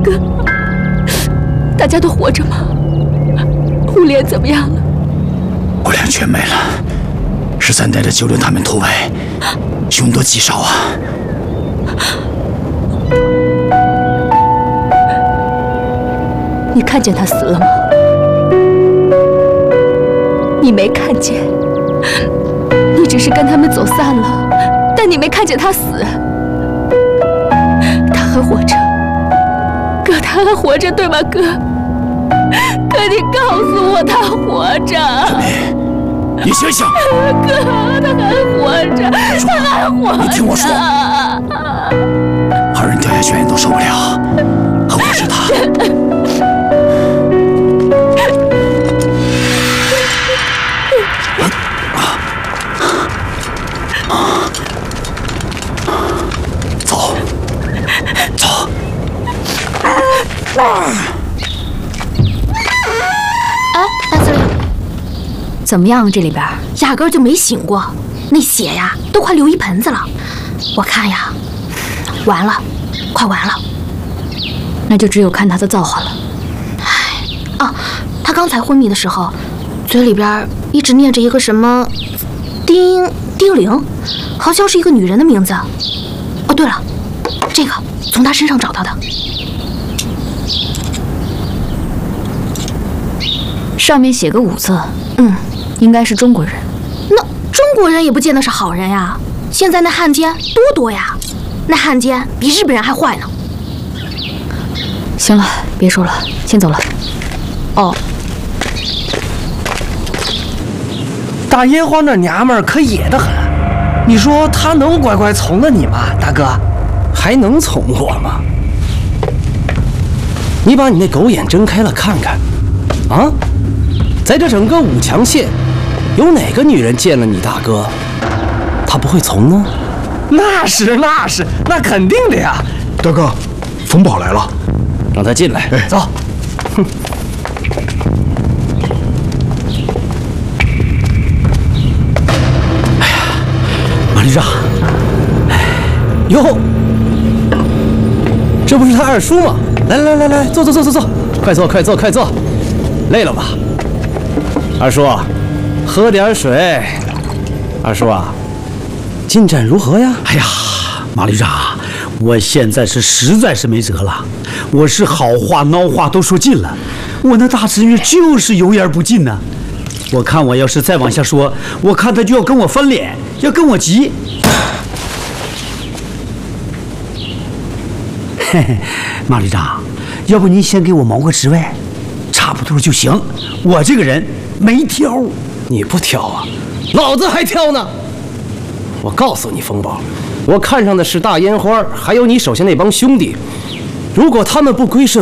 哥，大家都活着吗？胡莲怎么样了？ 胡莲全没了，13代的9轮他们突围，凶多吉少啊！ 你看见他死了吗？你没看见，你只是跟他们走散了，但你没看见他死。他还活着，哥，他还活着，对吗，哥？哥，你告诉我他活着。 小梅，你醒醒！ 哥，他还活着，他还活着。 你听我说，2人掉下悬崖都受不了，何况是他？走，走。 哎，大司令， 怎么样？这里边压根儿就没醒过，那血呀都快流一盆子了。我看呀，完了，快完了。 那就只有看他的造化了。 哎，啊，他刚才昏迷的时候，嘴里边一直念着一个什么丁玲，好像是一个女人的名字。哦，对了，这个从他身上找到的。 上面写个5字，应该是中国人。 那中国人也不见得是好人呀。现在那汉奸多呀，那汉奸比日本人还坏呢。 行了，别说了，先走了。 哦， 大烟花那娘们儿可野得很，你说她能乖乖从了你吗，大哥？还能从我吗？你把你那狗眼睁开了看看，啊，在这整个武强县，有哪个女人见了你大哥，她不会从呢？那是，那肯定的呀。 大哥，冯宝来了， 让他进来。走。哼。 哎呀，马旅长， 哟，这不是他二叔吗？来，坐，快坐，累了吧？二叔，喝点水。二叔啊，进展如何呀？ 哎呀，马旅长，我现在实在是没辙了。我是好话孬话都说尽了，我那大侄女就是油盐不进呢。我看我要是再往下说，我看她就要跟我翻脸，要跟我急。嘿嘿，马旅长，要不您先给我谋个职位，差不多就行。我这个人没挑。 你不挑啊，老子还挑呢。我告诉你，风宝，我看上的是大烟花，还有你手下那帮兄弟。如果他们不归顺